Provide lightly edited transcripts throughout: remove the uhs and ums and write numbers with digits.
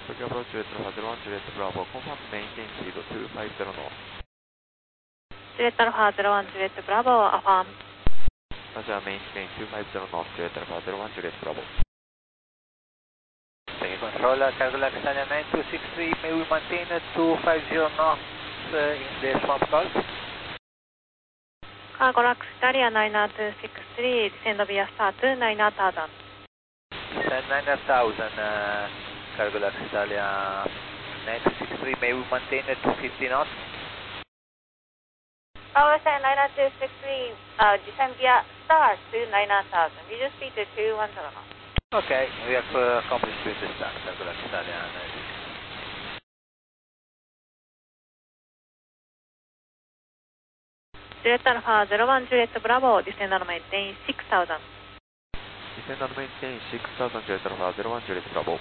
Tokyo Approach Juliet Alpha 01 Juliet Bravo, confirm maintain speed 250 knots. Juliet Alpha 01 Juliet Bravo, affirm. Roger, maintain 250 knots, Juliet Alpha 01 Juliet Bravo. Thank you, controller, cargo Italia 9263, may we maintain 250 knots in the swamp gulf? Cargo Italia 9263, descend via start to 9000. Descend 9000, cargo Italia 9263, may we maintain 250 knots? Cargo Italia 9263, descend via start to 9000. Visual speed to 210 knots. Okay, we have accomplished with the start, cargo Italia 9263. Juliet Alpha 01 Juliet Bravo, descend and maintain 6000. Descend and maintain 6000, Juliet Alpha 01 Juliet Bravo.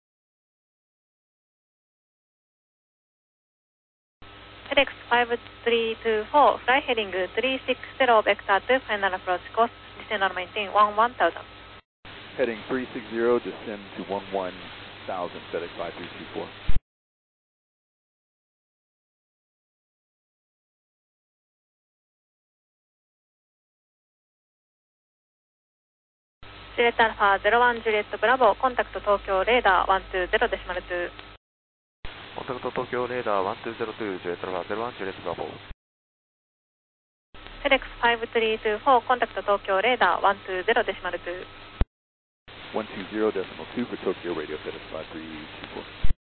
FedEx 5324, fly heading 360 vector to final approach course, descend and maintain 1000. Heading 360, descend to 11,000, FedEx 5324. Juliet Alpha 01 Juliet Bravo, contact Tokyo radar 120.2. Contact Tokyo radar 1202, Juliet Alpha 01 Juliet Bravo. FedEx 5324, contact Tokyo radar 120.2. 120.2 for Tokyo radio, FedEx 5324.